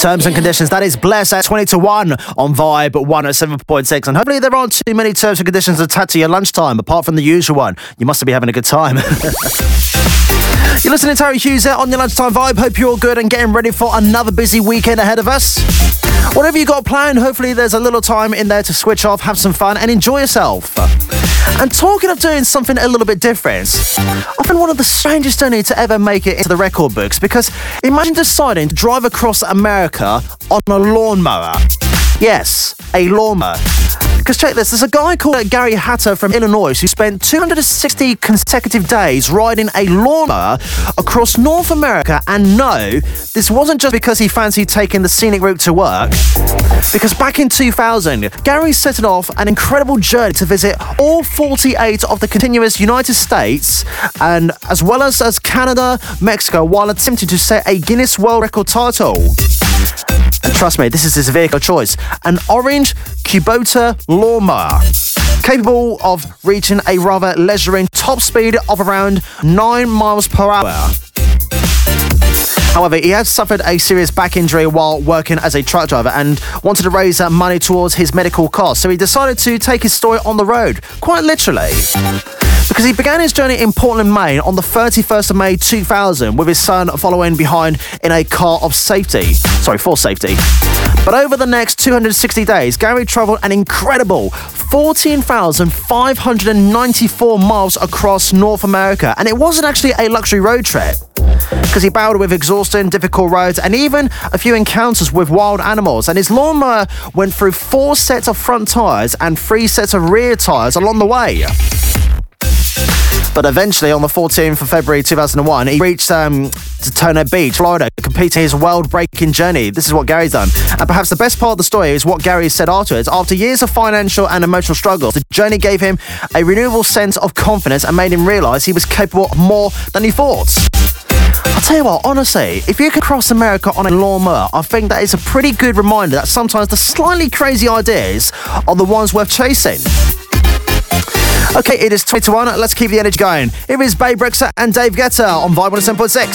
Terms and conditions, that is Bless at 20 to 1 on Vibe 107.6. And hopefully there aren't too many terms and conditions attached to your lunchtime, apart from the usual one. You must be having a good time. You're listening to Harry Hughes here on your lunchtime vibe. Hope you're all good and getting ready for another busy weekend ahead of us. Whatever you got planned, hopefully there's a little time in there to switch off, have some fun and enjoy yourself. And talking of doing something a little bit different, I've been one of the strangest journeys to ever make it into the record books, because imagine deciding to drive across America on a lawnmower. Yes, a lawnmower. Because check this, there's a guy called Gary Hatter from Illinois who spent 260 consecutive days riding a lawnmower across North America. And no, this wasn't just because he fancied taking the scenic route to work. Because back in 2000, Gary set off an incredible journey to visit all 48 of the continuous United States, and as well as Canada, Mexico, while attempting to set a Guinness World Record title. And trust me, this is his vehicle choice, an orange Kubota lawnmower, capable of reaching a rather leisurely top speed of around 9 miles per hour. However, he had suffered a serious back injury while working as a truck driver and wanted to raise money towards his medical costs, so he decided to take his story on the road, quite literally. Because he began his journey in Portland, Maine on the 31st of May 2000 with his son following behind in a car for safety. But over the next 260 days, Gary travelled an incredible 14,594 miles across North America, and it wasn't actually a luxury road trip, because he battled with exhausting, difficult roads and even a few encounters with wild animals, and his lawnmower went through 4 sets of front tyres and 3 sets of rear tyres along the way. But eventually, on the 14th of February 2001, he reached Daytona Beach, Florida, completing his world-breaking journey. This is what Gary's done. And perhaps the best part of the story is what Gary said afterwards. After years of financial and emotional struggles, the journey gave him a renewable sense of confidence and made him realise he was capable of more than he thought. I'll tell you what, honestly, if you can cross America on a lawnmower, I think that is a pretty good reminder that sometimes the slightly crazy ideas are the ones worth chasing. Okay, it is 20 to 1. Let's keep the energy going. Here is Babe Rexha and Dave Guetta on Vibe 107.6.